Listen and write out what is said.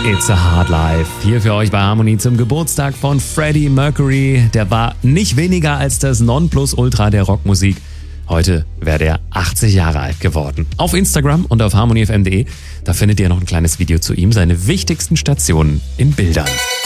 It's a Hard Life. Hier für euch bei Harmony zum Geburtstag von Freddie Mercury. Der war nicht weniger als das Nonplusultra der Rockmusik. Heute wäre der 80 Jahre alt geworden. Auf Instagram und auf harmonyfm.de, da findet ihr noch ein kleines Video zu ihm, seine wichtigsten Stationen in Bildern.